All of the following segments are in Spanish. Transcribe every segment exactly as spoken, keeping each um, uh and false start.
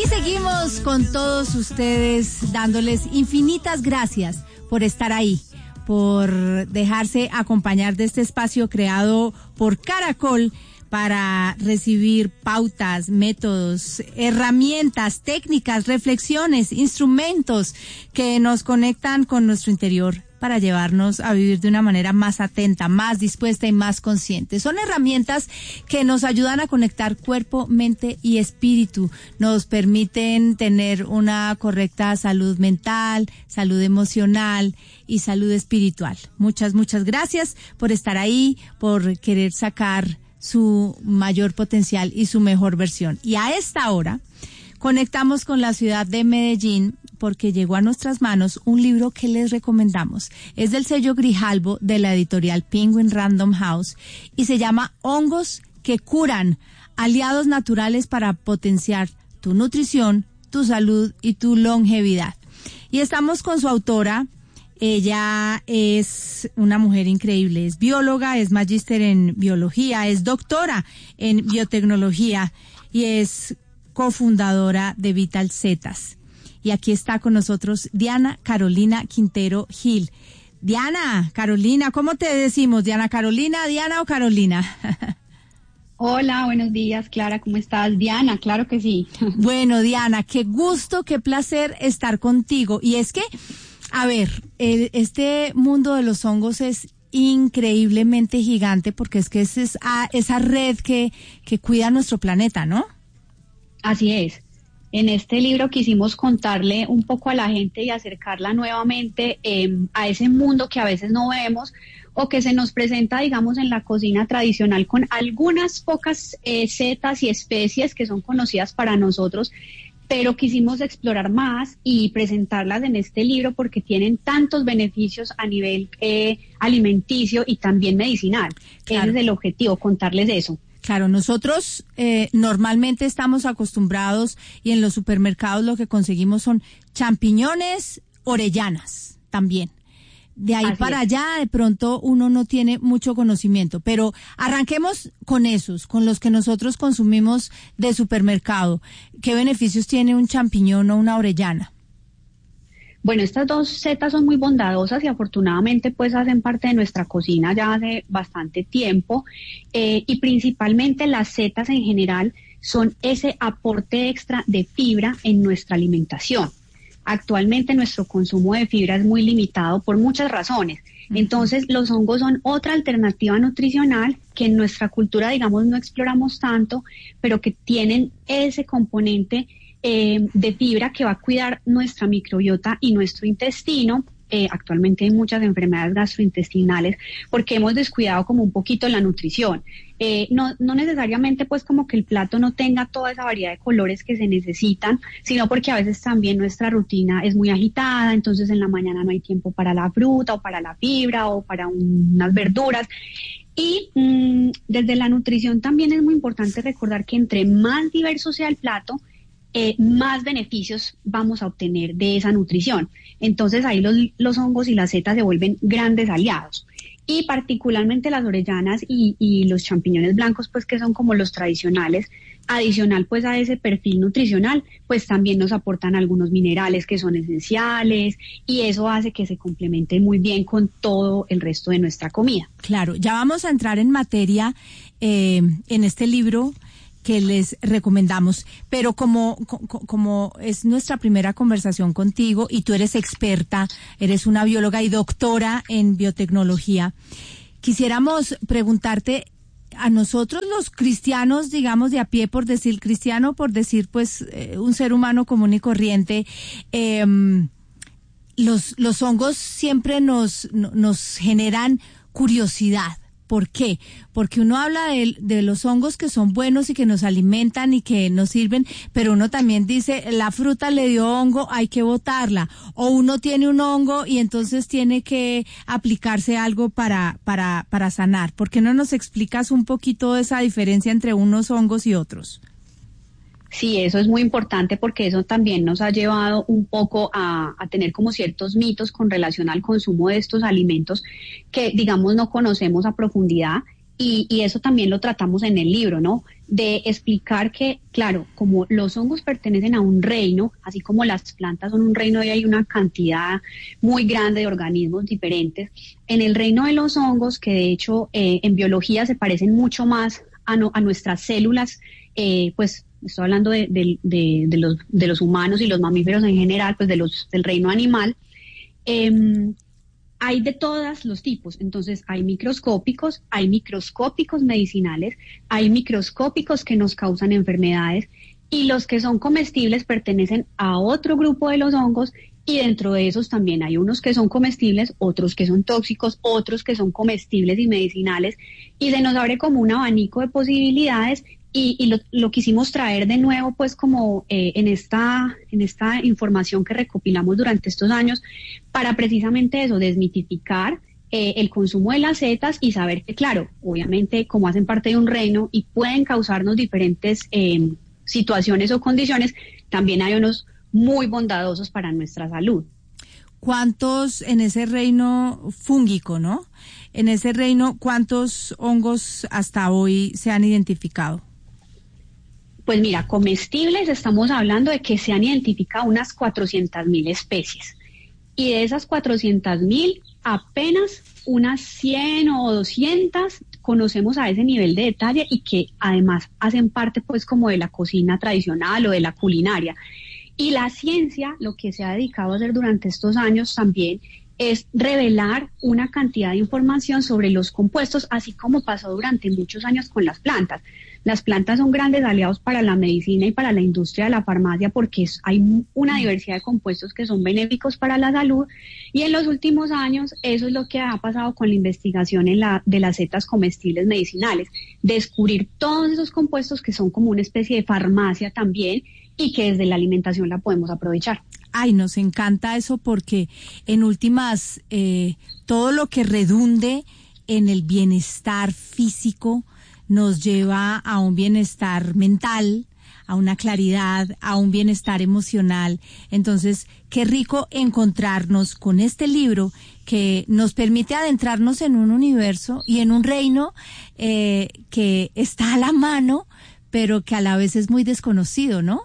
aquí seguimos con todos ustedes dándoles infinitas gracias por estar ahí, por dejarse acompañar de este espacio creado por Caracol para recibir pautas, métodos, herramientas, técnicas, reflexiones, instrumentos que nos conectan con nuestro interior para llevarnos a vivir de una manera más atenta, más dispuesta y más consciente. Son herramientas que nos ayudan a conectar cuerpo, mente y espíritu. Nos permiten tener una correcta salud mental, salud emocional y salud espiritual. Muchas, muchas gracias por estar ahí, por querer sacar su mayor potencial y su mejor versión. Y a esta hora conectamos con la ciudad de Medellín porque llegó a nuestras manos un libro que les recomendamos. Es del sello Grijalbo de la editorial Penguin Random House y se llama Hongos que curan, aliados naturales para potenciar tu nutrición, tu salud y tu longevidad. Y estamos con su autora. Ella es una mujer increíble, es bióloga, es magíster en biología, es doctora en biotecnología y es cofundadora de Vital Zetas. Y aquí está con nosotros Diana Carolina Quintero Gil. Diana, Carolina, ¿cómo te decimos? ¿Diana Carolina, Diana o Carolina? Hola, buenos días, Clara, ¿cómo estás? Diana, claro que sí. Bueno, Diana, qué gusto, qué placer estar contigo. Y es que, a ver, el, este mundo de los hongos es increíblemente gigante porque es que es esa, esa red que, que cuida nuestro planeta, ¿no? Así es. En este libro quisimos contarle un poco a la gente y acercarla nuevamente eh, a ese mundo que a veces no vemos o que se nos presenta, digamos, en la cocina tradicional con algunas pocas eh, setas y especies que son conocidas para nosotros, pero quisimos explorar más y presentarlas en este libro porque tienen tantos beneficios a nivel eh, alimenticio y también medicinal. Claro. Ese es el objetivo, contarles eso. Claro, nosotros eh, normalmente estamos acostumbrados y en los supermercados lo que conseguimos son champiñones, orellanas también. De ahí Así para es. allá de pronto uno no tiene mucho conocimiento, pero arranquemos con esos, con los que nosotros consumimos de supermercado. ¿Qué beneficios tiene un champiñón o una orellana? Bueno, estas dos setas son muy bondadosas y afortunadamente pues hacen parte de nuestra cocina ya hace bastante tiempo eh, y principalmente las setas en general son ese aporte extra de fibra en nuestra alimentación. Actualmente nuestro consumo de fibra es muy limitado por muchas razones. Entonces los hongos son otra alternativa nutricional que en nuestra cultura, digamos, no exploramos tanto, pero que tienen ese componente Eh, de fibra que va a cuidar nuestra microbiota y nuestro intestino. Eh, actualmente hay muchas enfermedades gastrointestinales porque hemos descuidado como un poquito la nutrición. Eh, no, no necesariamente pues como que el plato no tenga toda esa variedad de colores que se necesitan, sino porque a veces también nuestra rutina es muy agitada, entonces en la mañana no hay tiempo para la fruta o para la fibra o para un, unas verduras. Y mmm, desde la nutrición también es muy importante recordar que entre más diverso sea el plato, Eh, más beneficios vamos a obtener de esa nutrición. Entonces ahí los, los hongos y las setas se vuelven grandes aliados. Y particularmente las orellanas y, y los champiñones blancos, pues que son como los tradicionales, adicional pues a ese perfil nutricional, pues también nos aportan algunos minerales que son esenciales y eso hace que se complemente muy bien con todo el resto de nuestra comida. Claro, ya vamos a entrar en materia eh, en este libro que les recomendamos, pero como, como, como es nuestra primera conversación contigo y tú eres experta, eres una bióloga y doctora en biotecnología, quisiéramos preguntarte a nosotros los cristianos, digamos de a pie, por decir cristiano, por decir pues eh, un ser humano común y corriente, eh, los, los hongos siempre nos, nos generan curiosidad. ¿Por qué? Porque uno habla de, de los hongos que son buenos y que nos alimentan y que nos sirven, pero uno también dice, la fruta le dio hongo, hay que botarla. O uno tiene un hongo y entonces tiene que aplicarse algo para, para, para sanar. ¿Por qué no nos explicas un poquito esa diferencia entre unos hongos y otros? Sí, eso es muy importante porque eso también nos ha llevado un poco a, a tener como ciertos mitos con relación al consumo de estos alimentos que, digamos, no conocemos a profundidad Y, y eso también lo tratamos en el libro, ¿no? De explicar que, claro, como los hongos pertenecen a un reino, así como las plantas son un reino y hay una cantidad muy grande de organismos diferentes, en el reino de los hongos, que de hecho eh, en biología se parecen mucho más a, no, a nuestras células, eh, pues estoy hablando de, de, de, de, los, de los humanos y los mamíferos en general, pues de los, del reino animal, eh, hay de todos los tipos, entonces hay microscópicos, hay microscópicos medicinales, hay microscópicos que nos causan enfermedades y los que son comestibles pertenecen a otro grupo de los hongos y dentro de esos también hay unos que son comestibles, otros que son tóxicos, otros que son comestibles y medicinales y se nos abre como un abanico de posibilidades. Y, y lo, lo quisimos traer de nuevo, pues, como eh, en esta en esta información que recopilamos durante estos años, para precisamente eso, desmitificar eh, el consumo de las setas y saber que, claro, obviamente, como hacen parte de un reino y pueden causarnos diferentes eh, situaciones o condiciones, también hay unos muy bondadosos para nuestra salud. ¿Cuántos en ese reino fúngico, no? En ese reino, ¿cuántos hongos hasta hoy se han identificado? Pues mira, comestibles estamos hablando de que se han identificado unas cuatrocientas mil especies y de esas cuatrocientas mil apenas unas cien o doscientas conocemos a ese nivel de detalle y que además hacen parte pues como de la cocina tradicional o de la culinaria. Y la ciencia, lo que se ha dedicado a hacer durante estos años también es revelar una cantidad de información sobre los compuestos, así como pasó durante muchos años con las plantas. Las plantas son grandes aliados para la medicina y para la industria de la farmacia porque es, hay una diversidad de compuestos que son benéficos para la salud y en los últimos años eso es lo que ha pasado con la investigación en la, de las setas comestibles medicinales, descubrir todos esos compuestos que son como una especie de farmacia también y que desde la alimentación la podemos aprovechar. Ay, nos encanta eso porque en últimas eh, todo lo que redunde en el bienestar físico nos lleva a un bienestar mental, a una claridad, a un bienestar emocional. Entonces, qué rico encontrarnos con este libro que nos permite adentrarnos en un universo y en un reino eh, que está a la mano, pero que a la vez es muy desconocido, ¿no?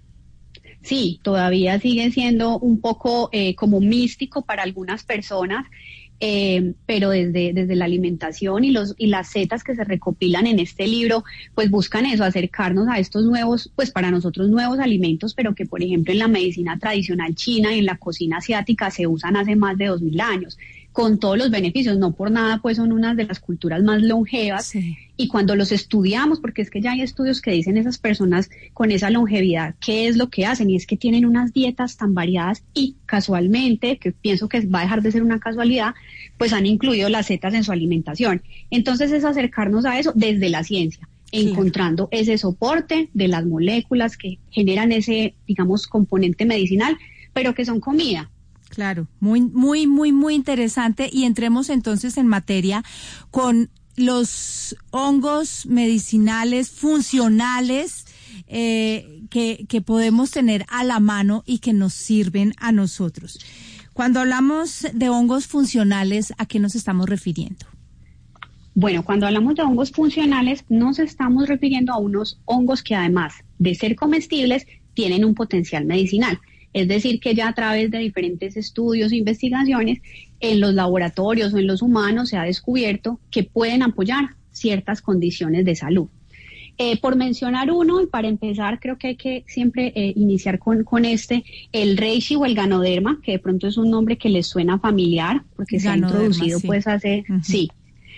Sí, todavía sigue siendo un poco eh, como místico para algunas personas. Eh, pero desde, desde la alimentación y los y las setas que se recopilan en este libro, pues buscan eso, acercarnos a estos nuevos, pues para nosotros nuevos alimentos, pero que por ejemplo en la medicina tradicional china y en la cocina asiática se usan hace más de dos mil años, con todos los beneficios, no por nada pues son unas de las culturas más longevas, sí. Y cuando los estudiamos, porque es que ya hay estudios que dicen esas personas con esa longevidad, qué es lo que hacen, y es que tienen unas dietas tan variadas y casualmente, que pienso que va a dejar de ser una casualidad, pues han incluido las setas en su alimentación. Entonces es acercarnos a eso desde la ciencia, sí. Encontrando ese soporte de las moléculas que generan ese, digamos, componente medicinal, pero que son comida. Claro, muy, muy, muy, muy interesante. Y entremos entonces en materia con los hongos medicinales funcionales eh, que, que podemos tener a la mano y que nos sirven a nosotros. Cuando hablamos de hongos funcionales, ¿a qué nos estamos refiriendo? Bueno, cuando hablamos de hongos funcionales, nos estamos refiriendo a unos hongos que además de ser comestibles, tienen un potencial medicinal. Es decir, que ya a través de diferentes estudios e investigaciones en los laboratorios o en los humanos se ha descubierto que pueden apoyar ciertas condiciones de salud. Eh, por mencionar uno, y para empezar, creo que hay que siempre eh, iniciar con, con este, el reishi o el ganoderma, que de pronto es un nombre que les suena familiar, porque ganoderma, se ha introducido sí. pues hace, uh-huh. sí.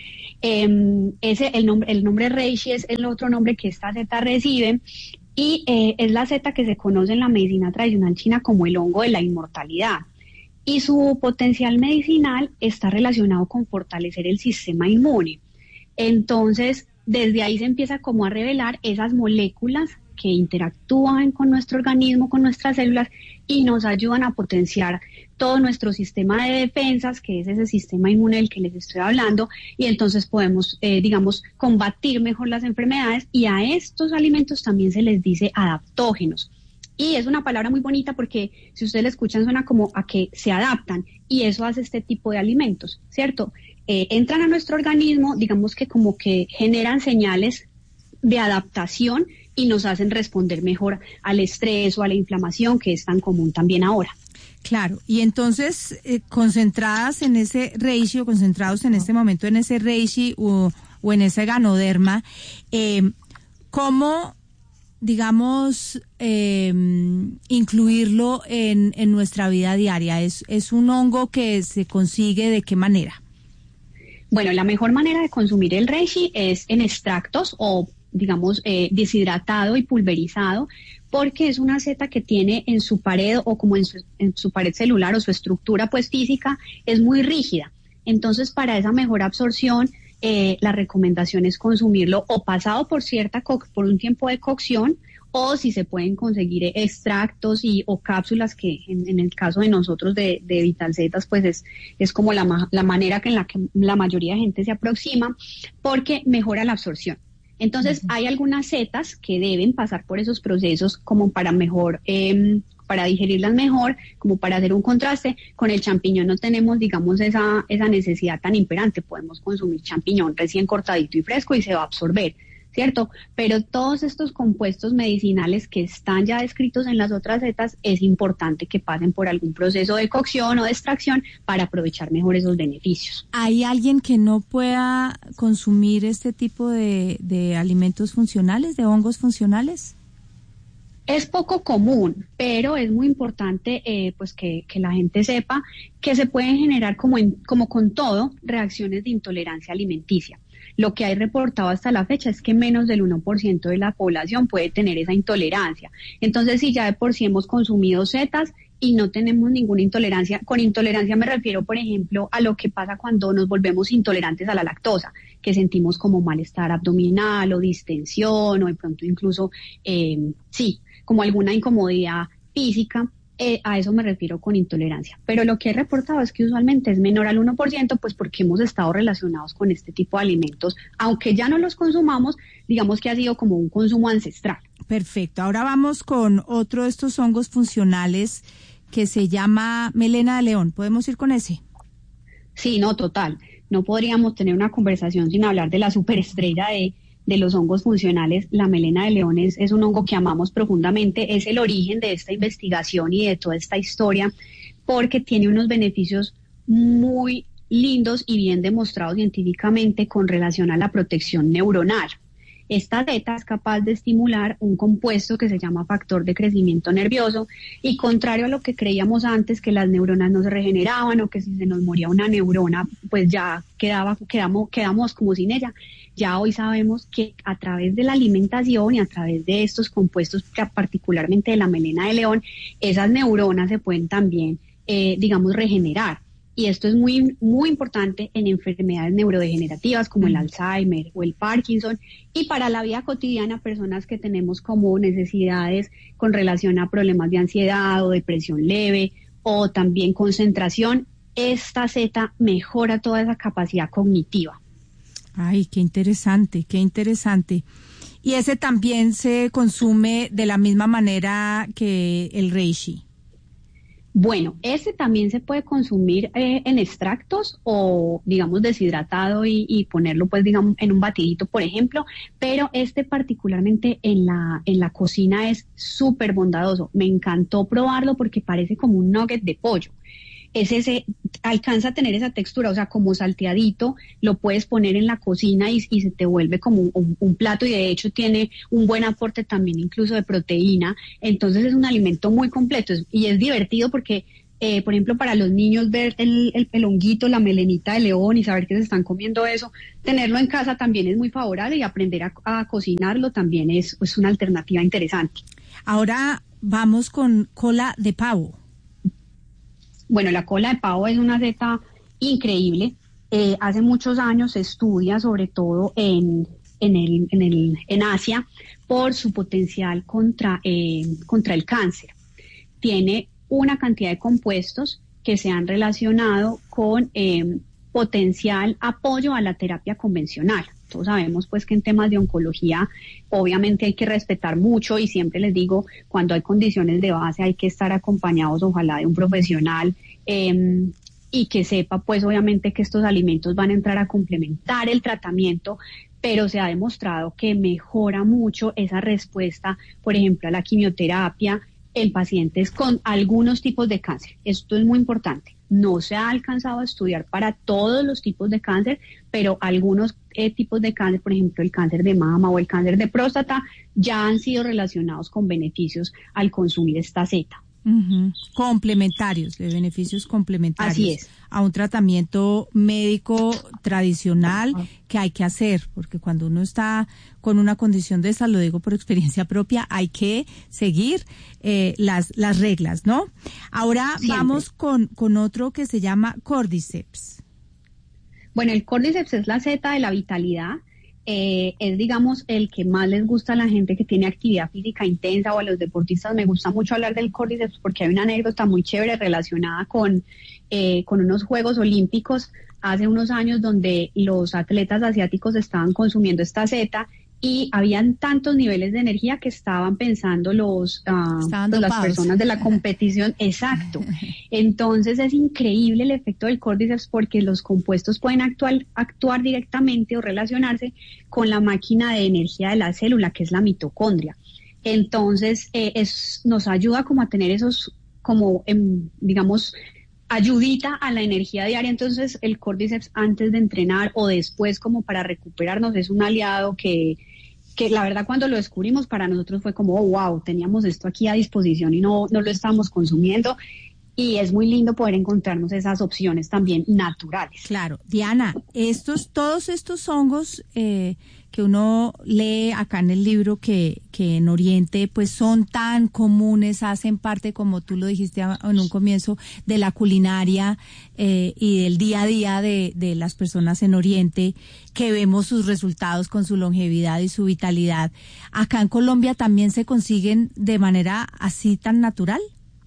Eh, ese, el nombre, el nombre reishi es el otro nombre que esta seta recibe, y eh, es la seta que se conoce en la medicina tradicional china como el hongo de la inmortalidad. Y su potencial medicinal está relacionado con fortalecer el sistema inmune. Entonces, desde ahí se empieza como a revelar esas moléculas que interactúan con nuestro organismo, con nuestras células y nos ayudan a potenciar todo nuestro sistema de defensas, que es ese sistema inmune del que les estoy hablando, y entonces podemos, eh, digamos, combatir mejor las enfermedades, y a estos alimentos también se les dice adaptógenos. Y es una palabra muy bonita porque si ustedes la escuchan suena como a que se adaptan, y eso hace este tipo de alimentos, ¿cierto? eh, entran a nuestro organismo, digamos que como que generan señales de adaptación y nos hacen responder mejor al estrés o a la inflamación que es tan común también ahora. Claro, y entonces eh, concentradas en ese reishi o concentrados en este momento en ese reishi o, o en ese ganoderma, eh, ¿cómo, digamos, eh, incluirlo en, en nuestra vida diaria? ¿Es, es un hongo que se consigue de qué manera? Bueno, la mejor manera de consumir el reishi es en extractos o, digamos, eh, deshidratado y pulverizado, porque es una seta que tiene en su pared o como en su, en su pared celular o su estructura pues física es muy rígida. Entonces, para esa mejor absorción, eh, la recomendación es consumirlo o pasado por cierta co- por un tiempo de cocción, o si se pueden conseguir extractos y o cápsulas, que en, en el caso de nosotros de, de Vitalcetas, pues es, es como la, ma- la manera que en la que la mayoría de gente se aproxima, porque mejora la absorción. Entonces, uh-huh. hay algunas setas que deben pasar por esos procesos como para mejor, eh, para digerirlas mejor, como para hacer un contraste. Con el champiñón no tenemos, digamos, esa, esa necesidad tan imperante. Podemos consumir champiñón recién cortadito y fresco y se va a absorber, ¿cierto? Pero todos estos compuestos medicinales que están ya descritos en las otras setas, es importante que pasen por algún proceso de cocción o de extracción para aprovechar mejor esos beneficios. ¿Hay alguien que no pueda consumir este tipo de, de alimentos funcionales, de hongos funcionales? Es poco común, pero es muy importante eh, pues que, que la gente sepa que se pueden generar, como, en, como con todo, reacciones de intolerancia alimenticia. Lo que hay reportado hasta la fecha es que menos del uno por ciento de la población puede tener esa intolerancia. Entonces, si ya de por sí hemos consumido setas y no tenemos ninguna intolerancia, con intolerancia me refiero, por ejemplo, a lo que pasa cuando nos volvemos intolerantes a la lactosa, que sentimos como malestar abdominal o distensión o de pronto incluso, eh, sí, como alguna incomodidad física. Eh, a eso me refiero con intolerancia. Pero lo que he reportado es que usualmente es menor al uno por ciento, pues porque hemos estado relacionados con este tipo de alimentos, aunque ya no los consumamos, digamos que ha sido como un consumo ancestral. Perfecto. Ahora vamos con otro de estos hongos funcionales que se llama melena de león. ¿Podemos ir con ese? Sí, no, total. No podríamos tener una conversación sin hablar de la superestrella de de los hongos funcionales. La melena de león es, es un hongo que amamos profundamente, es el origen de esta investigación y de toda esta historia, porque tiene unos beneficios muy lindos y bien demostrados científicamente con relación a la protección neuronal. Esta seta es capaz de estimular un compuesto que se llama factor de crecimiento nervioso, y contrario a lo que creíamos antes, que las neuronas no se regeneraban o que si se nos moría una neurona pues ya quedaba, quedamos, quedamos como sin ella, ya hoy sabemos que a través de la alimentación y a través de estos compuestos, particularmente de la melena de león, esas neuronas se pueden también, eh, digamos, regenerar. Y esto es muy, muy importante en enfermedades neurodegenerativas como el Alzheimer o el Parkinson, y para la vida cotidiana, personas que tenemos como necesidades con relación a problemas de ansiedad o depresión leve o también concentración. Esta seta mejora toda esa capacidad cognitiva. Ay, qué interesante, qué interesante. ¿Y ese también se consume de la misma manera que el reishi? Bueno, ese también se puede consumir eh, en extractos o, digamos, deshidratado y, y ponerlo, pues, digamos, en un batidito, por ejemplo, pero este particularmente en la, en la cocina es súper bondadoso. Me encantó probarlo porque parece como un nugget de pollo. Es ese, alcanza a tener esa textura, o sea, como salteadito, lo puedes poner en la cocina y, y se te vuelve como un, un, un plato, y de hecho tiene un buen aporte también incluso de proteína. Entonces es un alimento muy completo es, y es divertido porque, eh, por ejemplo, para los niños ver el, el, el honguito, la melenita de león y saber que se están comiendo eso, tenerlo en casa también es muy favorable, y aprender a, a cocinarlo también es, es una alternativa interesante. Ahora vamos con cola de pavo. Bueno, la cola de pavo es una seta increíble. Eh, hace muchos años se estudia, sobre todo en, en, el, en, el, en Asia, por su potencial contra, eh, contra el cáncer. Tiene una cantidad de compuestos que se han relacionado con eh, potencial apoyo a la terapia convencional. Todos sabemos pues que en temas de oncología obviamente hay que respetar mucho, y siempre les digo, cuando hay condiciones de base hay que estar acompañados ojalá de un profesional eh, y que sepa pues obviamente que estos alimentos van a entrar a complementar el tratamiento, pero se ha demostrado que mejora mucho esa respuesta, por ejemplo, a la quimioterapia en pacientes con algunos tipos de cáncer. Esto es muy importante. No se ha alcanzado a estudiar para todos los tipos de cáncer, pero algunos eh, tipos de cáncer, por ejemplo, el cáncer de mama o el cáncer de próstata, ya han sido relacionados con beneficios al consumir esta seta. Uh-huh. Complementarios, de beneficios complementarios. Así es. A un tratamiento médico tradicional que hay que hacer, porque cuando uno está con una condición de esa, lo digo por experiencia propia, hay que seguir eh, las las reglas, ¿no? Ahora Siempre. vamos con, con otro que se llama Cordyceps. Bueno, el Cordyceps es la seta de la vitalidad. Eh, es, digamos, el que más les gusta a la gente que tiene actividad física intensa o a los deportistas. Me gusta mucho hablar del Cordyceps porque hay una anécdota muy chévere relacionada con, eh, con unos Juegos Olímpicos hace unos años donde los atletas asiáticos estaban consumiendo esta seta y habían tantos niveles de energía que estaban pensando los uh, pues las personas de la competición. Exacto. Entonces es increíble el efecto del Cordyceps porque los compuestos pueden actuar, actuar directamente o relacionarse con la máquina de energía de la célula, que es la mitocondria. Entonces eh, es, nos ayuda como a tener esos, como em, digamos, ayudita a la energía diaria. Entonces el Cordyceps antes de entrenar o después como para recuperarnos es un aliado que, que la verdad cuando lo descubrimos para nosotros fue como, oh, wow, teníamos esto aquí a disposición y no, no lo estábamos consumiendo. Y es muy lindo poder encontrarnos esas opciones también naturales. Claro. Diana, estos, todos estos hongos eh, que uno lee acá en el libro que, que en Oriente pues son tan comunes, hacen parte, como tú lo dijiste en un comienzo, de la culinaria eh, y del día a día de, de las personas en Oriente, que vemos sus resultados con su longevidad y su vitalidad. ¿Acá en Colombia también se consiguen de manera así tan natural?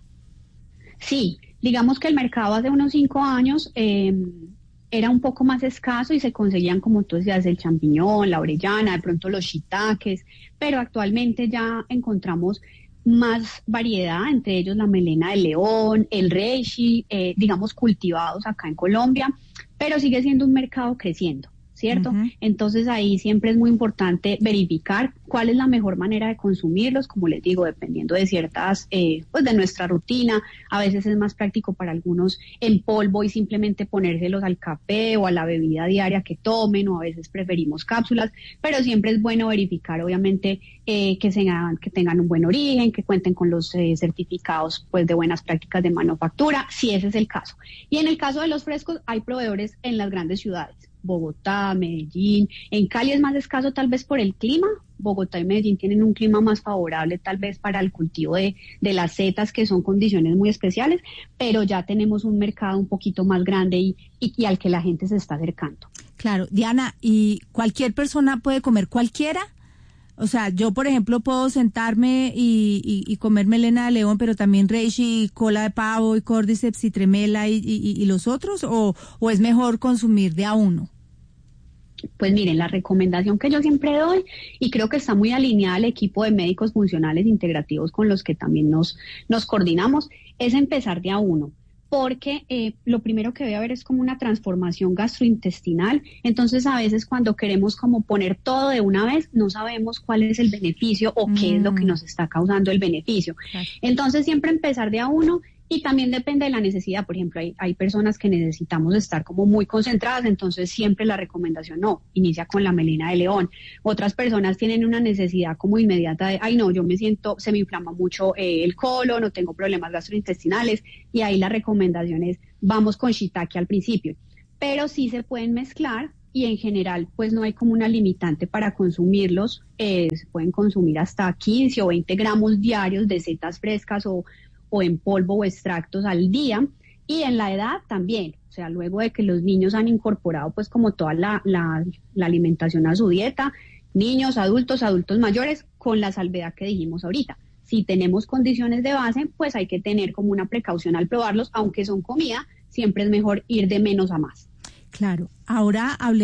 Sí, digamos que el mercado hace unos cinco años eh, era un poco más escaso y se conseguían, como tú decías, el champiñón, la orellana, de pronto los shiitakes, pero actualmente ya encontramos más variedad, entre ellos la melena de león, el reishi, eh, digamos cultivados acá en Colombia, pero sigue siendo un mercado creciendo, ¿cierto? Uh-huh. Entonces ahí siempre es muy importante verificar cuál es la mejor manera de consumirlos, como les digo, dependiendo de ciertas, eh, pues de nuestra rutina. A veces es más práctico para algunos en polvo y simplemente ponérselos al café o a la bebida diaria que tomen, o a veces preferimos cápsulas, pero siempre es bueno verificar, obviamente, eh, que, sean, que tengan un buen origen, que cuenten con los eh, certificados pues de buenas prácticas de manufactura, si ese es el caso. Y en el caso de los frescos, hay proveedores en las grandes ciudades. Bogotá, Medellín, en Cali es más escaso tal vez por el clima. Bogotá y Medellín tienen un clima más favorable tal vez para el cultivo de, de las setas, que son condiciones muy especiales, pero ya tenemos un mercado un poquito más grande y, y, y al que la gente se está acercando. Claro, Diana, ¿y cualquier persona puede comer cualquiera? O sea, yo, por ejemplo, puedo sentarme y, y, y comer melena de león, pero también reishi, cola de pavo y cordyceps y tremela y, y, y los otros, o, o es mejor consumir de a uno? Pues miren, la recomendación que yo siempre doy, y creo que está muy alineada al equipo de médicos funcionales integrativos con los que también nos, nos coordinamos, es empezar de a uno. Porque eh, lo primero que debe haber es como una transformación gastrointestinal. Entonces a veces cuando queremos como poner todo de una vez, no sabemos cuál es el beneficio o qué mm. es lo que nos está causando el beneficio. Claro. Entonces siempre empezar de a uno. Y también depende de la necesidad. Por ejemplo, hay, hay personas que necesitamos estar como muy concentradas, entonces siempre la recomendación no, inicia con la melena de león. Otras personas tienen una necesidad como inmediata de, ay no, yo me siento, se me inflama mucho eh, el colon, no tengo problemas gastrointestinales, y ahí la recomendación es, vamos con shiitake al principio. Pero sí se pueden mezclar y en general pues no hay como una limitante para consumirlos. Eh, se pueden consumir hasta quince o veinte gramos diarios de setas frescas o o en polvo o extractos al día, y en la edad también, o sea, luego de que los niños han incorporado pues como toda la, la, la alimentación a su dieta, niños, adultos, adultos mayores, con la salvedad que dijimos ahorita. Si tenemos condiciones de base, pues hay que tener como una precaución al probarlos, aunque son comida, siempre es mejor ir de menos a más. Claro, ahora hablemos